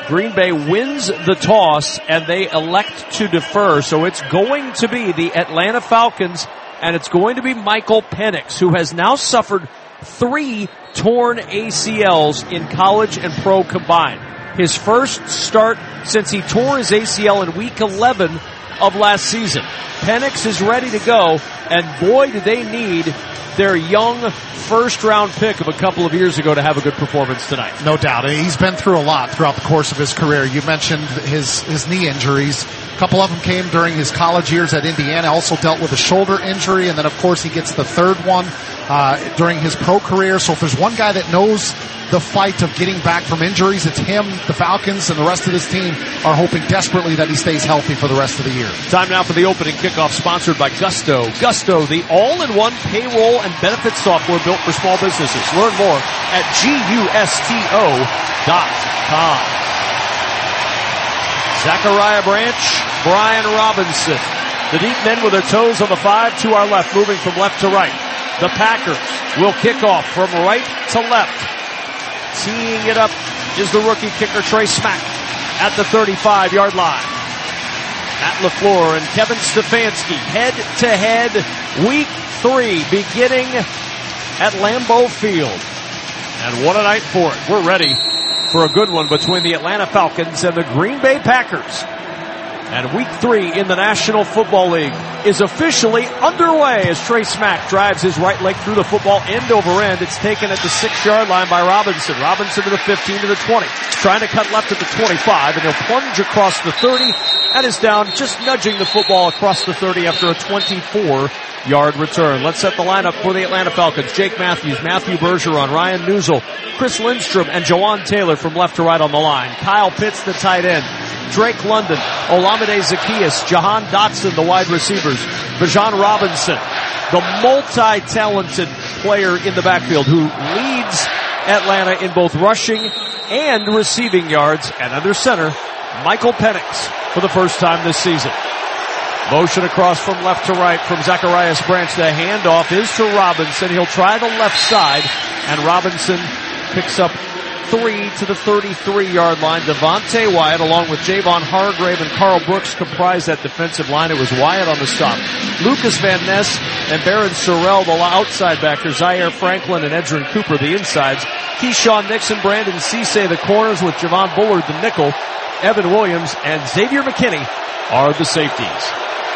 Green Bay wins the toss, and they elect to defer. So it's going to be the Atlanta Falcons, and it's going to be Michael Penix, who has now suffered 3 torn ACLs in college and pro combined. His first start since he tore his ACL in Week 11 of last season. Penix is ready to go, and boy, do they need their young first-round pick of a couple of years ago to have a good performance tonight. No doubt. He's been through a lot throughout the course of his career. You mentioned his knee injuries. A couple of them came during his college years at Indiana. Also dealt with a shoulder injury, and then, of course, he gets the third one during his pro career. So if there's one guy that knows the fight of getting back from injuries, it's him. The Falcons and the rest of this team are hoping desperately that he stays healthy for the rest of the year. Time now for the opening kickoff, sponsored by Gusto. Gusto, the all-in-one payroll and benefits software built for small businesses. Learn more at GUSTO.com. Zachariah Branch, Brian Robinson. The deep men with their toes on the 5 to our left, moving from left to right. The Packers will kick off from right to left. Teeing it up is the rookie kicker Trey Smack at the 35-yard line. Matt LaFleur and Kevin Stefanski head-to-head Week 3 beginning at Lambeau Field. And what a night for it. We're ready for a good one between the Atlanta Falcons and the Green Bay Packers. And Week 3 in the National Football League is officially underway as Trey Smack drives his right leg through the football end over end. It's taken at the 6-yard line by Robinson. Robinson to the 15 to the 20. Trying to cut left at the 25, and he'll plunge across the 30 and is down, just nudging the football across the 30 after a 24-yard return. Let's set the lineup for the Atlanta Falcons. Jake Matthews, Matthew Bergeron, Ryan Newsel, Chris Lindstrom, and Jawan Taylor from left to right on the line. Kyle Pitts, the tight end. Drake London, Olamide Zaccheaus, Jahan Dotson, the wide receivers. Bijan Robinson, the multi-talented player in the backfield who leads Atlanta in both rushing and receiving yards. And under center, Michael Penix for the first time this season. Motion across from left to right from Zacharias Branch. The handoff is to Robinson. He'll try the left side, and Robinson picks up 3 to the 33-yard line. Devontae Wyatt, along with Javon Hargrave and Carl Brooks, comprise that defensive line. It was Wyatt on the stop. Lucas Van Ness and Barron Sorrell, the outside backers. Zaire Franklin and Edrin Cooper, the insides. Keyshawn Nixon, Brandon Cisse, the corners, with Javon Bullard, the nickel. Evan Williams and Xavier McKinney are the safeties.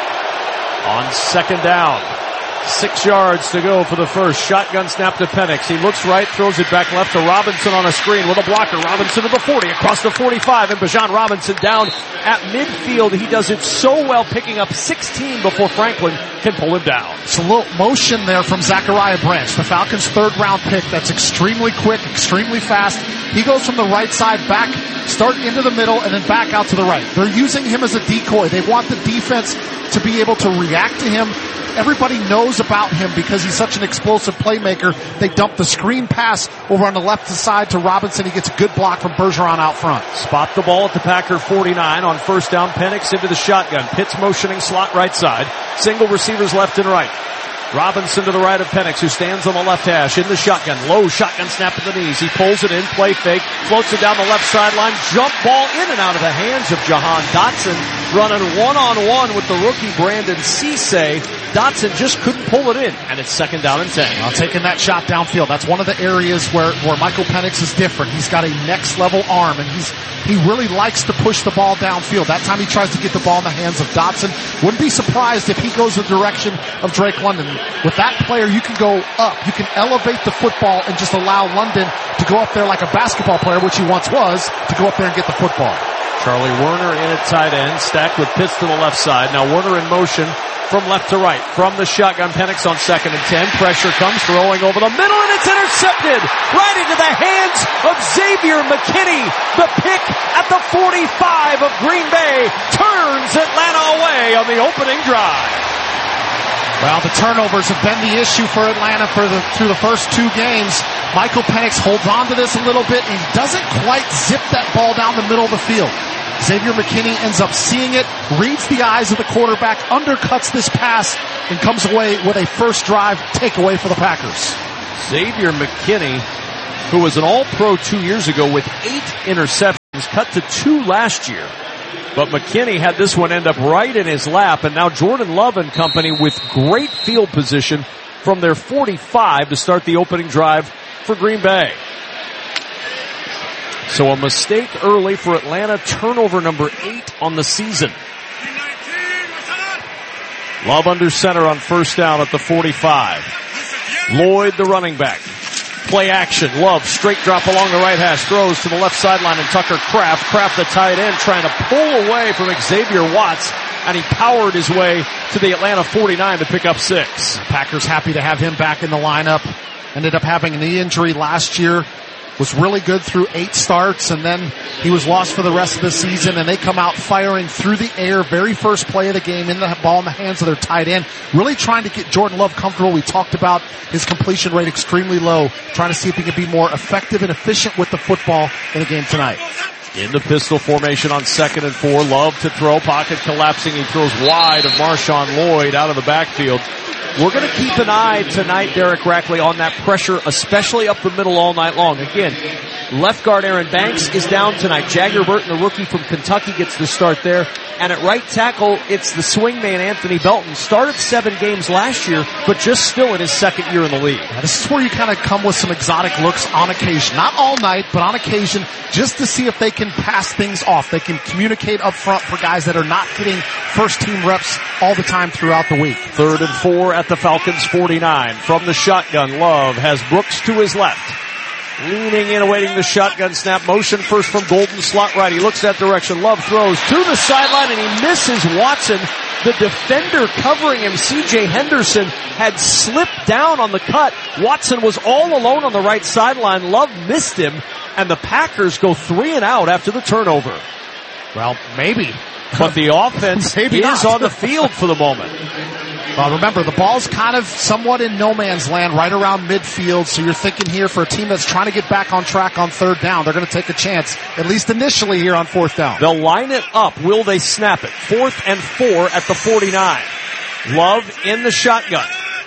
On second down, 6 yards to go for the first. Shotgun snap to Penix. He looks right, throws it back left to Robinson on a screen with a blocker. Robinson to the 40, across the 45, and Bijan Robinson down at midfield. He does it so well, picking up 16 before Franklin can pull him down. It's a little motion there from Zachariah Branch, the Falcons' third-round pick. That's extremely quick, extremely fast. He goes from the right side back, start into the middle, and then back out to the right. They're using him as a decoy. They want the defense to be able to react to him. Everybody knows about him because he's such an explosive playmaker. They dump the screen pass over on the left side to Robinson. He gets a good block from Bergeron out front. Spot the ball at the Packer 49 on first down. Penix into the shotgun. Pitts motioning slot right side. Single receivers left and right. Robinson to the right of Penix, who stands on the left hash in the shotgun. Low shotgun snap at the knees. He pulls it in, play fake, floats it down the left sideline. Jump ball in and out of the hands of Jahan Dotson, running one-on-one with the rookie Brandon Cisse. Dotson just couldn't pull it in, and it's second down and 10. Well, taking that shot downfield, that's one of the areas where Michael Penix is different. He's got a next-level arm, and he really likes to push the ball downfield. That time he tries to get the ball in the hands of Dotson. Wouldn't be surprised if he goes the direction of Drake London. With that player, you can go up. You can elevate the football and just allow London to go up there like a basketball player, which he once was, to go up there and get the football. Charlie Werner in at tight end, stacked with Pitts to the left side. Now Werner in motion from left to right. From the shotgun, Penix on second and 10. Pressure comes, throwing over the middle, and it's intercepted right into the hands of Xavier McKinney. The pick at the 45 of Green Bay turns Atlanta away on the opening drive. Well, the turnovers have been the issue for Atlanta through the first 2 games. Michael Penix holds on to this a little bit, and he doesn't quite zip that ball down the middle of the field. Xavier McKinney ends up seeing it, reads the eyes of the quarterback, undercuts this pass, and comes away with a first drive takeaway for the Packers. Xavier McKinney, who was an All-Pro 2 years ago with 8 interceptions, was cut to 2 last year. But McKinney had this one end up right in his lap, and now Jordan Love and company with great field position from their 45 to start the opening drive for Green Bay. So a mistake early for Atlanta, turnover number 8 on the season. Love under center on first down at the 45. Lloyd, the running back. Play action. Love, straight drop along the right hash. Throws to the left sideline, and Tucker Kraft. Kraft, the tight end, trying to pull away from Xavier Watts, and he powered his way to the Atlanta 49 to pick up 6. Packers happy to have him back in the lineup. Ended up having a knee injury last year. Was really good through 8 starts, and then he was lost for the rest of the season, and they come out firing through the air. Very first play of the game, in the ball in the hands of their tight end. Really trying to get Jordan Love comfortable. We talked about his completion rate extremely low, trying to see if he can be more effective and efficient with the football in the game tonight. In the pistol formation on 2nd and 4. Love to throw, pocket collapsing. He throws wide of Marshawn Lloyd out of the backfield. We're going to keep an eye tonight, Derek Rackley, on that pressure, especially up the middle all night long. Again, left guard Aaron Banks is down tonight. Jagger Burton, the rookie from Kentucky, gets the start there. And at right tackle, it's the swingman Anthony Belton. Started 7 games last year, but just still in his 2nd year in the league. Now, this is where you kind of come with some exotic looks on occasion. Not all night, but on occasion, just to see if they can pass things off. They can communicate up front for guys that are not getting first-team reps all the time throughout the week. 3rd and 4 at the Falcons 49. From the shotgun, Love has Brooks to his left. Leaning in, awaiting the shotgun snap. Motion first from Golden, slot right. He looks that direction. Love throws to the sideline, and he misses Watson. The defender covering him, C.J. Henderson, had slipped down on the cut. Watson was all alone on the right sideline. Love missed him, and the Packers go 3 and out after the turnover. Well, maybe. But the offense is on the field for the moment. Remember, the ball's kind of somewhat in no man's land right around midfield, so you're thinking here for a team that's trying to get back on track on 3rd down, they're going to take a chance, at least initially here on 4th down. They'll line it up. Will they snap it? 4th and 4 at the 49. Love in the shotgun.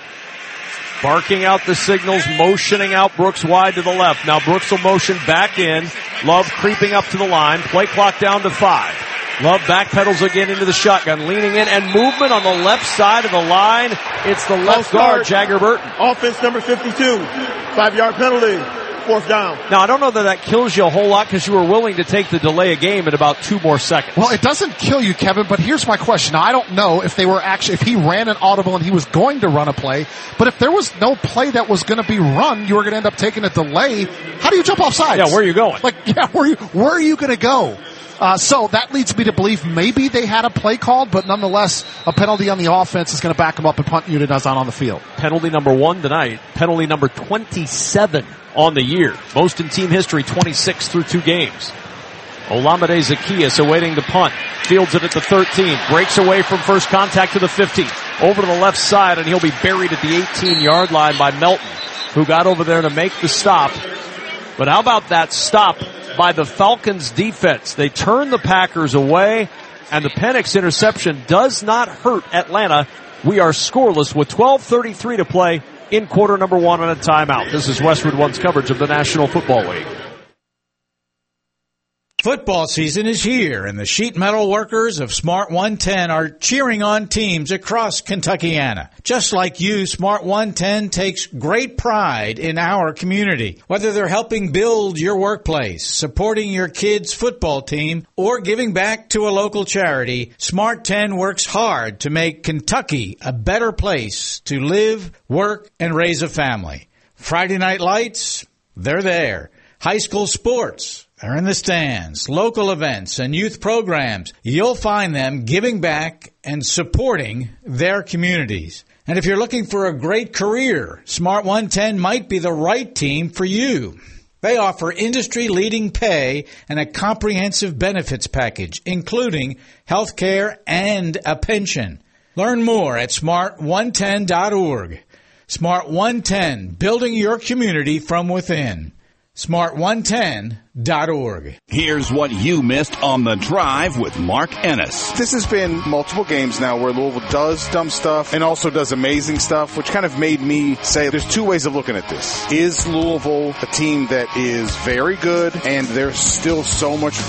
Barking out the signals, motioning out Brooks wide to the left. Now Brooks will motion back in. Love creeping up to the line. Play clock down to 5. Love backpedals again into the shotgun, leaning in, and movement on the left side of the line. It's the left guard, Jagger Burton. Offense number 52, 5-yard penalty, 4th down. Now, I don't know that kills you a whole lot because you were willing to take the delay of game at about 2 more seconds. Well, it doesn't kill you, Kevin, but here's my question. Now, I don't know if if he ran an audible and he was going to run a play, but if there was no play that was going to be run, you were going to end up taking a delay. How do you jump off sides? Yeah, where are you going? Where are you going to go? So that leads me to believe maybe they had a play called, but nonetheless, a penalty on the offense is going to back them up and punt unit is on the field. Penalty number 1 tonight. Penalty number 27 on the year. Most in team history, 26 through 2 games. Olamide Zaccheaus awaiting the punt. Fields it at the 13. Breaks away from first contact to the 15. Over to the left side, and he'll be buried at the 18-yard line by Melton, who got over there to make the stop. But how about that stop by the Falcons defense? They turn the Packers away, and the Penix interception does not hurt Atlanta. We are scoreless with 12:33 to play in quarter number 1 on a timeout. This is Westwood One's coverage of the National Football League. Football season is here, and the sheet metal workers of Smart 110 are cheering on teams across Kentuckiana. Just like you, Smart 110 takes great pride in our community. Whether they're helping build your workplace, supporting your kids' football team, or giving back to a local charity, Smart 10 works hard to make Kentucky a better place to live, work, and raise a family. Friday Night Lights, they're there. High school sports, they're in the stands. Local events and youth programs, you'll find them giving back and supporting their communities. And if you're looking for a great career, Smart 110 might be the right team for you. They offer industry-leading pay and a comprehensive benefits package, including health care and a pension. Learn more at smart110.org. Smart 110, building your community from within. Smart110.org. Here's what you missed on The Drive with Mark Ennis. This has been multiple games now where Louisville does dumb stuff and also does amazing stuff, which kind of made me say there's 2 ways of looking at this. Is Louisville a team that is very good and there's still so much